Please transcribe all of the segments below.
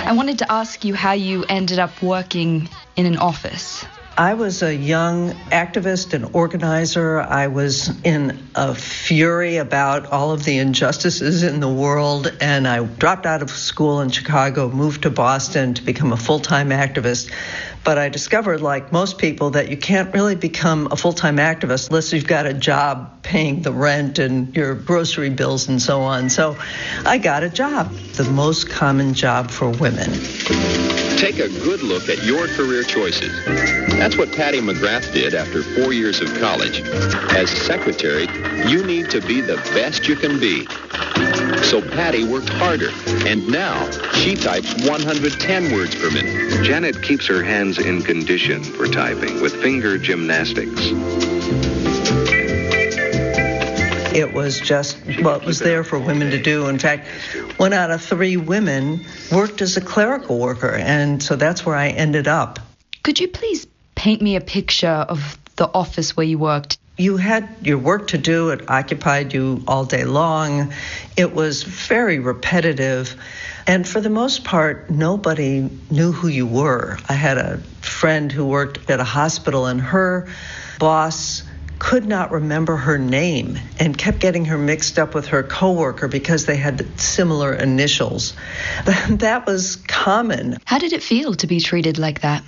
I wanted to ask you how you ended up working in an office. I was a young activist and organizer. I was in a fury about all of the injustices in the world, and I dropped out of school in Chicago, moved to Boston to become a full-time activist. But I discovered, like most people, that you can't really become a full-time activist unless you've got a job paying the rent and your grocery bills and so on. So I got a job, the most common job for women. Take a good look at your career choices. That's what Patty McGrath did after 4 years of college. As secretary, you need to be the best you can be. So Patty worked harder, and now she types 110 words per minute. Janet keeps her hands in condition for typing with finger gymnastics. It was just what was there for women to do. In fact, 1 out of 3 women worked as a clerical worker, and so that's where I ended up. Could you please paint me a picture of the office where you worked? You had your work to do. It occupied you all day long. It was very repetitive. And for the most part, nobody knew who you were. I had a friend who worked at a hospital, and her boss could not remember her name and kept getting her mixed up with her coworker because they had similar initials. That was common. How did it feel to be treated like that?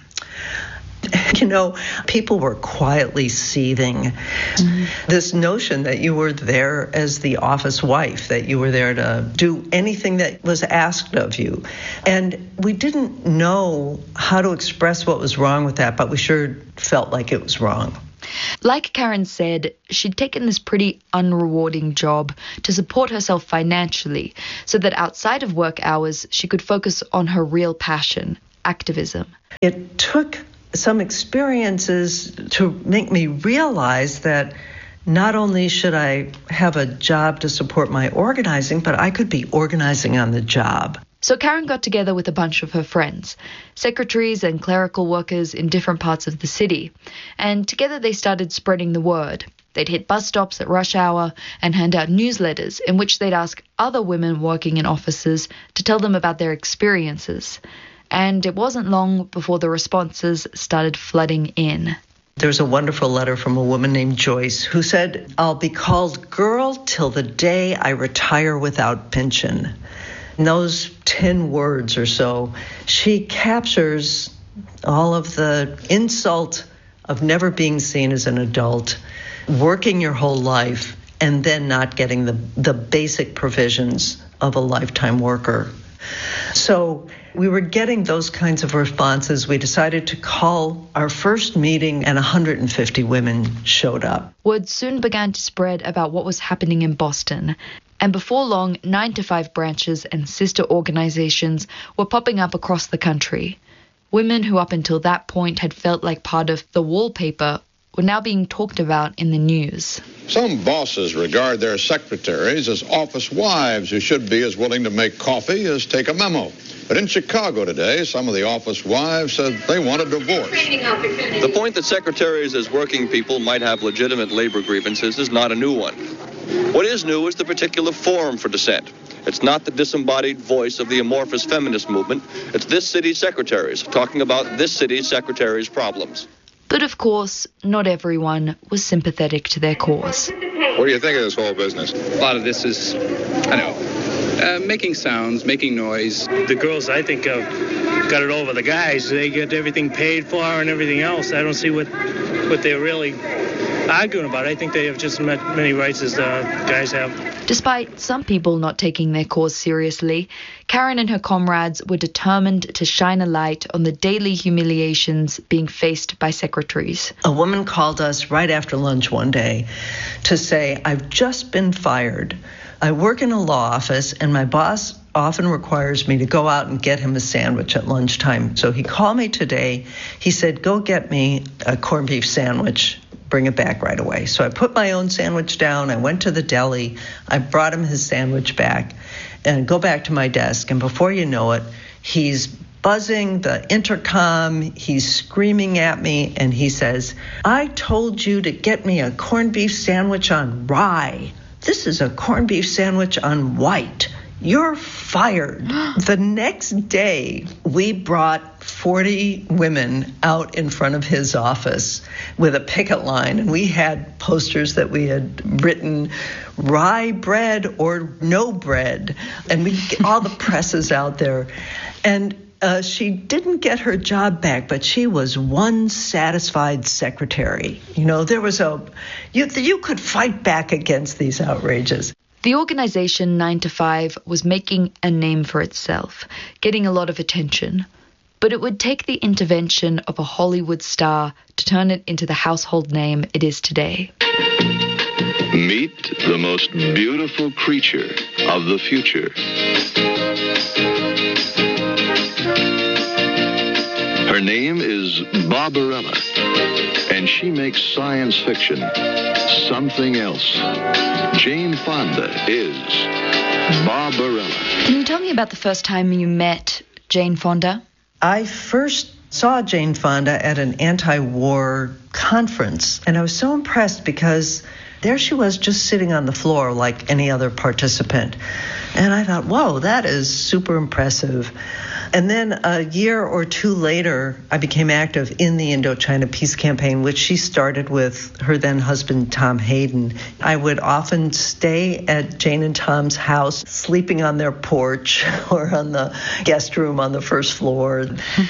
You know, people were quietly seething. This notion that you were there as the office wife, that you were there to do anything that was asked of you. And we didn't know how to express what was wrong with that, but we sure felt like it was wrong. Like Karen said, she'd taken this pretty unrewarding job to support herself financially so that outside of work hours, she could focus on her real passion, activism. It took some experiences to make me realize that not only should I have a job to support my organizing, but I could be organizing on the job. So Karen got together with a bunch of her friends, secretaries and clerical workers in different parts of the city, and together they started spreading the word. They'd hit bus stops at rush hour and hand out newsletters in which they'd ask other women working in offices to tell them about their experiences. And it wasn't long before the responses started flooding in. There's a wonderful letter from a woman named Joyce who said, "I'll be called girl till the day I retire without pension." In those 10 words or so, she captures all of the insult of never being seen as an adult, working your whole life, and then not getting the basic provisions of a lifetime worker. So we were getting those kinds of responses. We decided to call our first meeting, and 150 women showed up. Word soon began to spread about what was happening in Boston. And before long, 9 to 5 branches and sister organizations were popping up across the country. Women who up until that point had felt like part of the wallpaper were now being talked about in the news. Some bosses regard their secretaries as office wives who should be as willing to make coffee as take a memo. But in Chicago today, some of the office wives said they want a divorce. The point that secretaries as working people might have legitimate labor grievances is not a new one. What is new is the particular forum for dissent. It's not the disembodied voice of the amorphous feminist movement. It's this city's secretaries talking about this city's secretaries' problems. But of course, not everyone was sympathetic to their cause. What do you think of this whole business? A lot of this is, making sounds, making noise. The girls, I think, got it over the guys. They get everything paid for and everything else. I don't see what they're really arguing about. I think they have just as many rights as the guys have. Despite some people not taking their cause seriously, Karen and her comrades were determined to shine a light on the daily humiliations being faced by secretaries. A woman called us right after lunch one day to say, "I've just been fired. I work in a law office, and my boss often requires me to go out and get him a sandwich at lunchtime. So he called me today. He said, go get me a corned beef sandwich. Bring it back right away." So I put my own sandwich down. I went to the deli. I brought him his sandwich back and go back to my desk. And before you know it, he's buzzing the intercom. He's screaming at me. And he says, "I told you to get me a corned beef sandwich on rye. This is a corned beef sandwich on white. "You're fired." The next day, we brought 40 women out in front of his office with a picket line, and we had posters that we had written, "Rye bread or no bread," and we all the presses out there. And she didn't get her job back, but she was one satisfied secretary. You know, there was you could fight back against these outrages. The organization 9 to 5 was making a name for itself, getting a lot of attention. But it would take the intervention of a Hollywood star to turn it into the household name it is today. Meet the most beautiful creature of the future. Her name is Barbarella, and she makes science fiction something else. Jane Fonda is Barbarella. Can you tell me about the first time you met Jane Fonda? I first saw Jane Fonda at an anti-war conference, and I was so impressed because there she was just sitting on the floor like any other participant. And I thought, whoa, that is super impressive. And then a year or two later, I became active in the Indochina Peace Campaign, which she started with her then husband, Tom Hayden. I would often stay at Jane and Tom's house, sleeping on their porch or on the guest room on the first floor.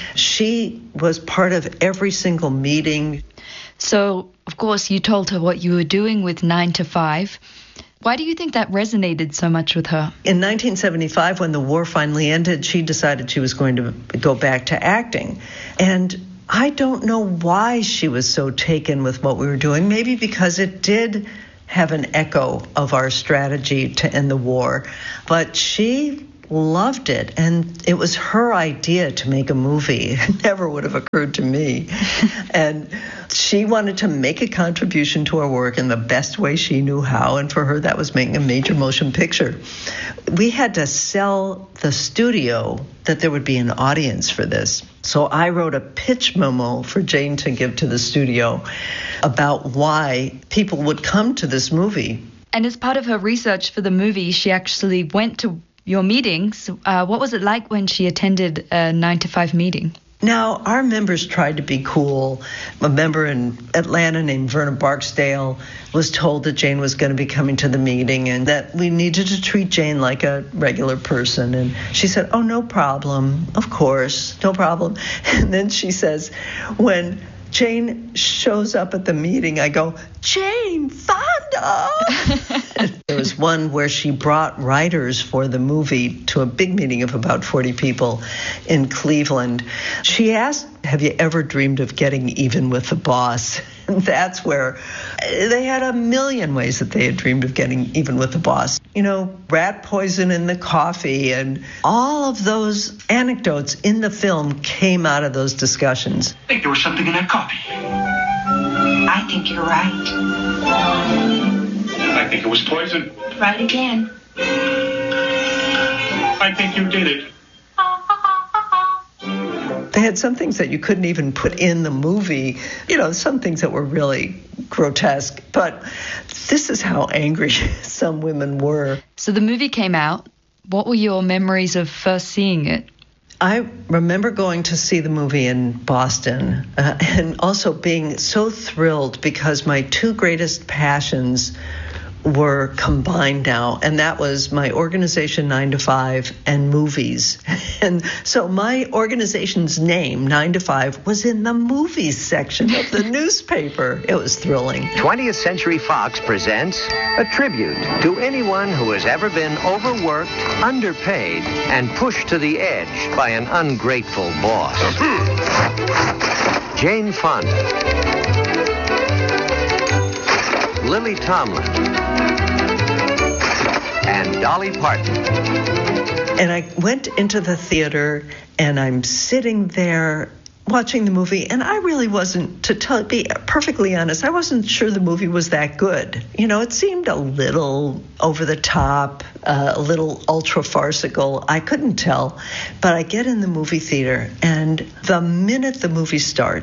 She was part of every single meeting. So, of course, you told her what you were doing with 9 to 5. Why do you think that resonated so much with her? In 1975, when the war finally ended, she decided she was going to go back to acting. And I don't know why she was so taken with what we were doing. Maybe because it did have an echo of our strategy to end the war. But she loved it, and it was her idea to make a movie. It never would have occurred to me. And she wanted to make a contribution to our work in the best way she knew how, and for her that was making a major motion picture. We had to sell the studio that there would be an audience for this. So I wrote a pitch memo for Jane to give to the studio about why people would come to this movie. And as part of her research for the movie, she actually went to your meetings. What was it like when she attended a 9 to 5 meeting? Now, our members tried to be cool. A member in Atlanta named Verna Barksdale was told that Jane was going to be coming to the meeting and that we needed to treat Jane like a regular person. And she said, "Oh, no problem. Of course, no problem." And then she says, when Jane shows up at the meeting, I go, "Jane Fonda!" There was one where she brought writers for the movie to a big meeting of about 40 people in Cleveland. She asked, "Have you ever dreamed of getting even with the boss?" And that's where they had a million ways that they had dreamed of getting even with the boss. You know, rat poison in the coffee, and all of those anecdotes in the film came out of those discussions. I think there was something in that coffee. I think you're right. I think it was poison. Right again. I think you did it. They had some things that you couldn't even put in the movie, you know, some things that were really grotesque. But this is how angry some women were. So the movie came out. What were your memories of first seeing it? I remember going to see the movie in Boston and also being so thrilled because my two greatest passions were combined now, and that was my organization 9 to 5 and movies. And so my organization's name, 9 to 5, was in the movies section of the newspaper. It was thrilling. 20th Century Fox presents a tribute to anyone who has ever been overworked, underpaid, and pushed to the edge by an ungrateful boss. Jane Fonda, Lily Tomlin, and Dolly Parton. And I went into the theater, and I'm sitting there watching the movie, and I really wasn't, to be perfectly honest, I wasn't sure the movie was that good. You know, it seemed a little over the top, a little ultra farcical. I couldn't tell. But I get in the movie theater, and the minute the movie starts,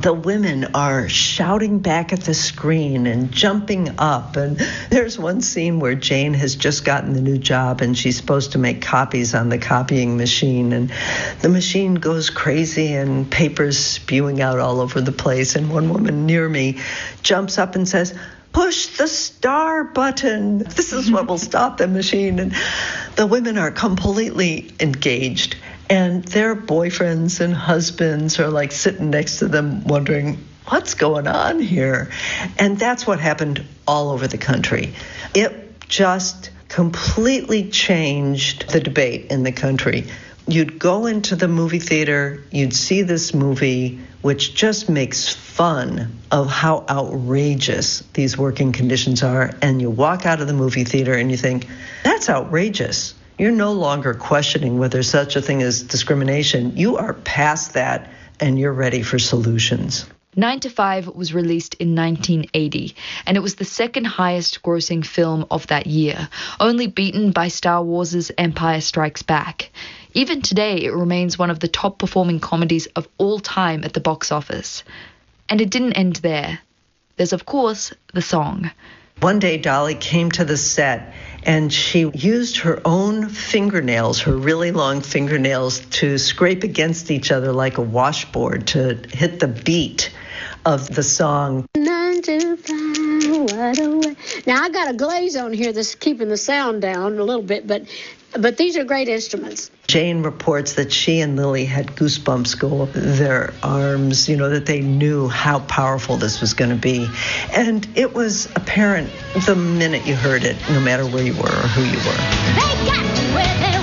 The women are shouting back at the screen and jumping up. And there's one scene where Jane has just gotten the new job and she's supposed to make copies on the copying machine. And the machine goes crazy and paper's spewing out all over the place. And one woman near me jumps up and says, "Push the star button. This is what will stop the machine." And the women are completely engaged. And their boyfriends and husbands are like sitting next to them wondering, what's going on here? And that's what happened all over the country. It just completely changed the debate in the country. You'd go into the movie theater, you'd see this movie, which just makes fun of how outrageous these working conditions are. And you walk out of the movie theater and you think, that's outrageous. You're no longer questioning whether such a thing is discrimination. You are past that and you're ready for solutions. 9 to 5 was released in 1980, and it was the second highest grossing film of that year, only beaten by Star Wars' Empire Strikes Back. Even today, it remains one of the top performing comedies of all time at the box office. And it didn't end there. There's, of course, the song. One day, Dolly came to the set and she used her own fingernails, her really long fingernails, to scrape against each other like a washboard to hit the beat of the song. 9 to 5, wide awake. Now, I got a glaze on here that's keeping the sound down a little bit, but these are great instruments. Jane reports that she and Lily had goosebumps go up their arms, that they knew how powerful this was going to be. And it was apparent the minute you heard it, no matter where you were or who you were. They got where they